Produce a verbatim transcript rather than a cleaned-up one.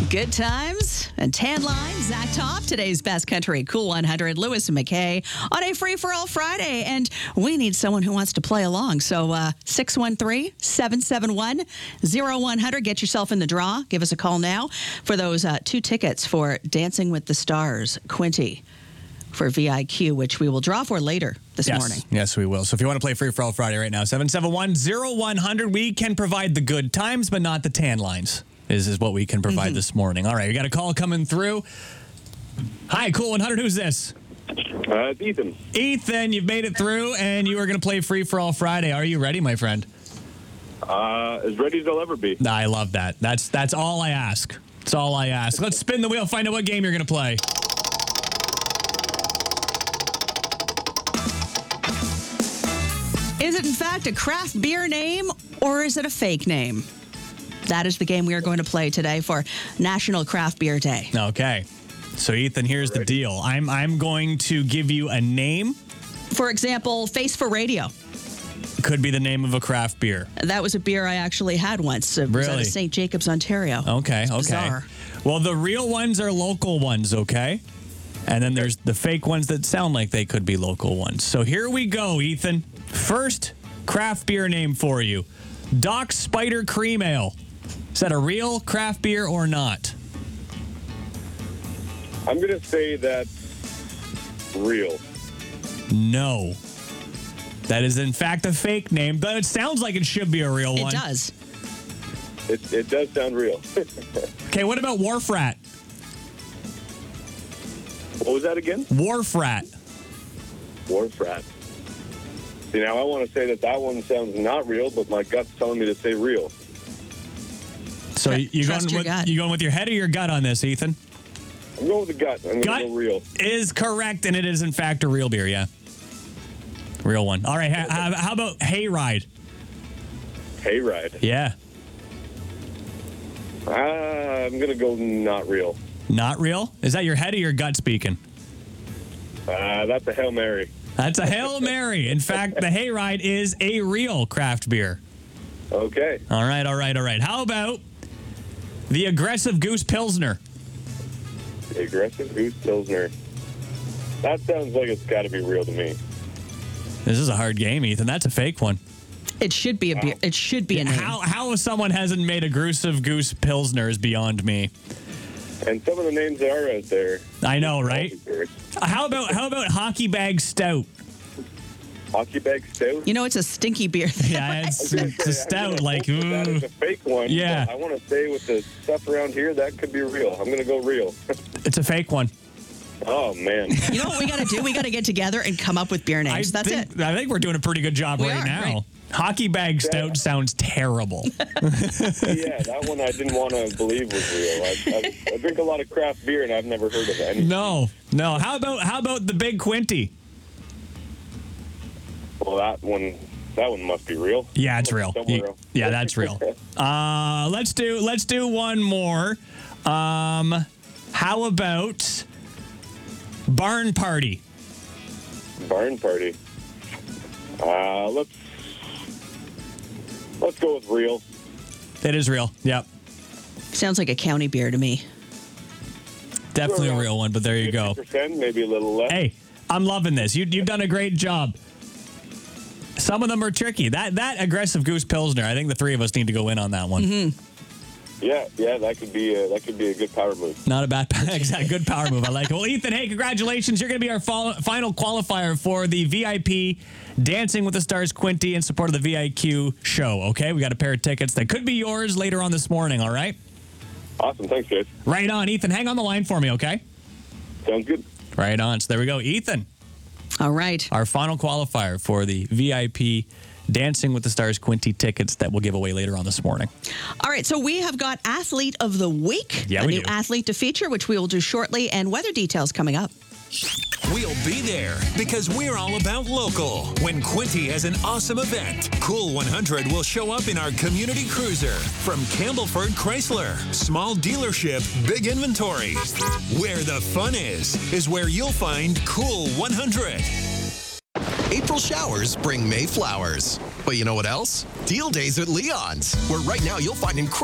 Good times and tan lines. Zach Top, today's best country Cool one hundred. Lewis and McKay on a free for all Friday, and we need someone who wants to play along. So uh, six one three, seven seven one, zero one zero zero. Get yourself in the draw. Give us a call now for those uh, two tickets for Dancing with the Stars, Quinty, for V I Q, which we will draw for later this yes. morning. Yes, we will. So if you want to play Free for All Friday right now, seven seven one, zero one zero zero. We can provide the good times, but not the tan lines. Is, is what we can provide mm-hmm. this morning. All right, we got a call coming through. Hi, Cool one hundred. Who's this? Uh, it's Ethan. Ethan, you've made it through, and you are going to play Free for All Friday. Are you ready, my friend? Uh, as ready as I'll ever be. I love that. That's that's all I ask. That's all I ask. Let's spin the wheel, find out what game you're going to play. Is it, in fact, a craft beer name, or is it a fake name? That is the game we are going to play today for National Craft Beer Day. Okay. So, Ethan, here's the deal. I'm I'm going to give you a name. For example, Face for Radio. Could be the name of a craft beer. That was a beer I actually had once. It was really? out of Saint Jacobs, Ontario. Okay, it's okay. Bizarre. Well, the real ones are local ones, okay? And then there's the fake ones that sound like they could be local ones. So here we go, Ethan. First craft beer name for you. Doc Spider Cream Ale. Is that a real craft beer or not? I'm going to say that's real. No. That is, in fact, a fake name, but it sounds like it should be a real it one. It does. It, it does sound real. Okay, what about Wharf Rat? What was that again? Wharf Rat. Wharf Rat. See, now I want to say that that one sounds not real, but my gut's telling me to say real. So you going your with gut. you going with your head or your gut on this, Ethan? I'm going with the gut. I'm going to go real. Is correct, and it is in fact a real beer. Yeah, real one. All right. How, how about Hayride? Hayride. Yeah. Uh, I'm going to go not real. Not real? Is that your head or your gut speaking? Uh, that's a Hail Mary. That's a Hail Mary. In fact, the Hayride is a real craft beer. Okay. All right. All right. All right. How about the Aggressive Goose Pilsner? The Aggressive Goose Pilsner. That sounds like it's got to be real to me. This is a hard game, Ethan. That's a fake one. It should be a beer. It should be a name. How how someone hasn't made Aggressive Goose Pilsner is beyond me. And some of the names that are out there. I know, right? How about how about Hockey Bag Stout? Hockey Bag Stout? You know, it's a stinky beer. Yeah, it's, it's a stout. Like, that is a fake one. Yeah. I want to say with the stuff around here, that could be real. I'm going to go real. It's a fake one. Oh, man. You know what we got to do? We got to get together and come up with beer names. I That's think, it. I think we're doing a pretty good job We right are, now. right. Hockey Bag Stout yeah. sounds terrible. Yeah, that one I didn't want to believe was real. I, I, I drink a lot of craft beer, and I've never heard of any. No, no. How about how about the Big Quinty? Well, that one, that one must be real. Yeah, it's real. You, yeah, that's real. uh, let's do let's do one more. Um, how about Barn Party? Barn Party. Uh, let's let's go with real. It is real. Yep. Sounds like a county beer to me. Definitely a real one, but there you go. fifty percent, maybe a little less. Hey, I'm loving this. You, you've done a great job. Some of them are tricky. That that Aggressive Goose Pilsner, I think the three of us need to go in on that one. Mm-hmm. Yeah, yeah, that could be a, that could be a good power move. Not a bad, exact good power move. I like it. Well, Ethan, hey, congratulations! You're going to be our fall, final qualifier for the V I P Dancing with the Stars Quinty in support of the V I Q show. Okay, we got a pair of tickets that could be yours later on this morning. All right. Awesome, thanks, guys. Right on, Ethan. Hang on the line for me, okay? Sounds good. Right on. So there we go, Ethan. All right. Our final qualifier for the V I P Dancing with the Stars Quinty tickets that we'll give away later on this morning. All right, so we have got Athlete of the Week, yeah, a we new do. athlete to feature, which we will do shortly, and weather details coming up. We'll be there because we're all about local. When Quinty has an awesome event, Cool one hundred will show up in our community cruiser from Campbellford Chrysler. Small dealership, big inventory. Where the fun is, is where you'll find Cool one hundred. April showers bring May flowers. But you know what else? Deal days at Leon's, where right now you'll find incredible